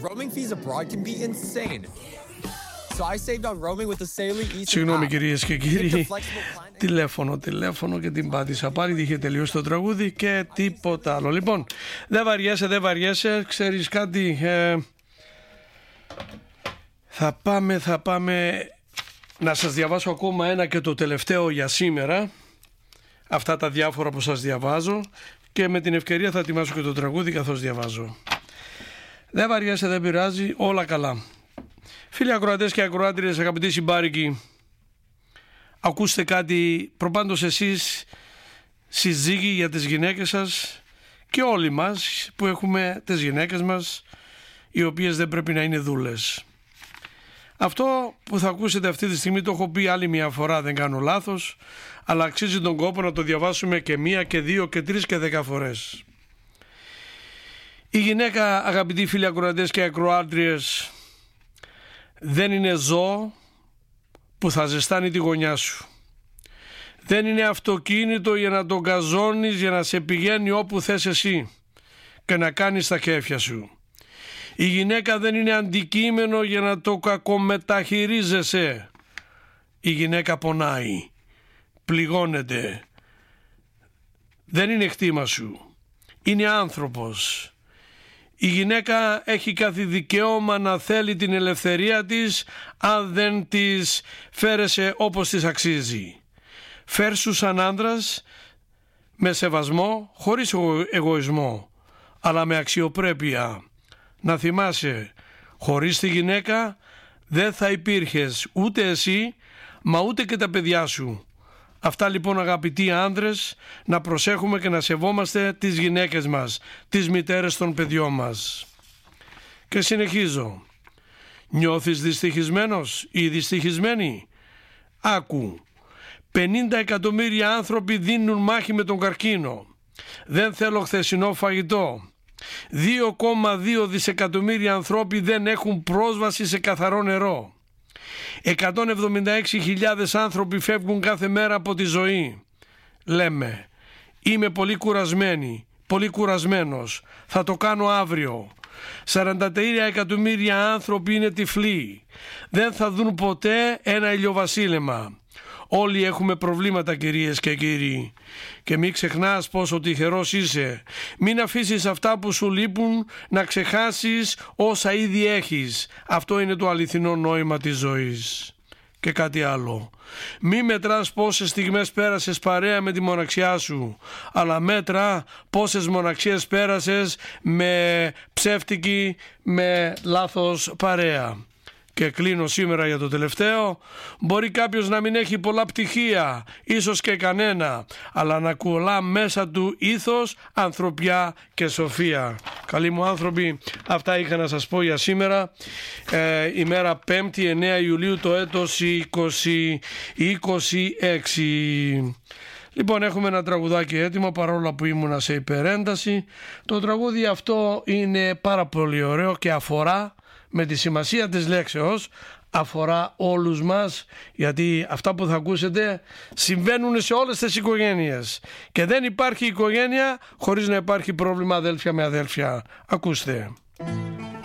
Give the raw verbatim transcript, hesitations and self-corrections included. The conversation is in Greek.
Roaming fees abroad can be insane. So I saved on roaming with the Saley Easy. Συγγνώμη κυρίες και κύριοι, τηλέφωνο, τηλέφωνο και την πάτησα πάλι, είχε τελειώσει το τραγούδι και τίποτα άλλο. Λοιπόν, δεν βαριέσαι, δεν βαριέσαι, ξέρεις κάτι, ε, θα πάμε, θα πάμε να σας διαβάσω ακόμα ένα και το τελευταίο για σήμερα, αυτά τα διάφορα που σας διαβάζω, και με την ευκαιρία θα ετοιμάσω και το τραγούδι καθώς διαβάζω. Δεν βαριέσαι, δεν πειράζει, όλα καλά. Φίλοι ακροατές και ακροάτριες, αγαπητοί συμπάρικοι, ακούστε κάτι προπάντως εσείς συζύγοι για τις γυναίκες σας και όλοι μας που έχουμε τις γυναίκες μας, οι οποίες δεν πρέπει να είναι δούλες. Αυτό που θα ακούσετε αυτή τη στιγμή το έχω πει άλλη μια φορά, δεν κάνω λάθος, αλλά αξίζει τον κόπο να το διαβάσουμε και μία και δύο και τρεις και δέκα φορές. Η γυναίκα, αγαπητοί φίλοι ακροατές και ακροάτριες, δεν είναι ζώο που θα ζεστάνει τη γωνιά σου. Δεν είναι αυτοκίνητο για να τον καζώνεις, για να σε πηγαίνει όπου θες εσύ και να κάνεις τα κέφια σου. Η γυναίκα δεν είναι αντικείμενο για να το κακομεταχειρίζεσαι. Η γυναίκα πονάει, πληγώνεται. Δεν είναι χτήμα σου. Είναι άνθρωπος. Η γυναίκα έχει κάθε δικαίωμα να θέλει την ελευθερία της αν δεν της φέρεσαι όπως της αξίζει. Φέρσου σαν άντρας με σεβασμό, χωρίς εγωισμό, αλλά με αξιοπρέπεια. Να θυμάσαι, χωρίς τη γυναίκα δεν θα υπήρχες ούτε εσύ, μα ούτε και τα παιδιά σου. Αυτά λοιπόν, αγαπητοί άνδρες, να προσέχουμε και να σεβόμαστε τις γυναίκες μας, τις μητέρες των παιδιών μας. Και συνεχίζω. Νιώθεις δυστυχισμένος ή δυστυχισμένη? Άκου. πενήντα εκατομμύρια άνθρωποι δίνουν μάχη με τον καρκίνο. Δεν θέλω χθεσινό φαγητό. δύο κόμμα δύο δισεκατομμύρια ανθρώποι δεν έχουν πρόσβαση σε καθαρό νερό. εκατόν εβδομήντα έξι χιλιάδες άνθρωποι φεύγουν κάθε μέρα από τη ζωή. Λέμε, είμαι πολύ κουρασμένη, πολύ κουρασμένος, θα το κάνω αύριο. σαράντα τρία εκατομμύρια άνθρωποι είναι τυφλοί, δεν θα δουν ποτέ ένα ηλιοβασίλεμα. Όλοι έχουμε προβλήματα, κυρίες και κύριοι, και μην ξεχνάς πόσο τυχερός είσαι. Μην αφήσεις αυτά που σου λείπουν να ξεχάσεις όσα ήδη έχεις. Αυτό είναι το αληθινό νόημα της ζωής. Και κάτι άλλο. Μη μετράς πόσες στιγμές πέρασες παρέα με τη μοναξιά σου, αλλά μέτρα πόσες μοναξίες πέρασες με ψεύτικη, με λάθος παρέα. Και κλείνω σήμερα για το τελευταίο. Μπορεί κάποιος να μην έχει πολλά πτυχία, ίσως και κανένα, αλλά να κολλά μέσα του ήθος, ανθρωπιά και σοφία. Καλοί μου άνθρωποι, αυτά είχα να σας πω για σήμερα. ε, ημέρα πέμπτη εννέα Ιουλίου το έτος είκοσι είκοσι έξι. Λοιπόν, έχουμε ένα τραγουδάκι έτοιμο, παρόλο που ήμουνα σε υπερένταση. Το τραγούδι αυτό είναι πάρα πολύ ωραίο και αφορά, με τη σημασία της λέξεως, αφορά όλους μας, γιατί αυτά που θα ακούσετε συμβαίνουν σε όλες τις οικογένειες και δεν υπάρχει οικογένεια χωρίς να υπάρχει πρόβλημα αδέλφια με αδέλφια. Ακούστε.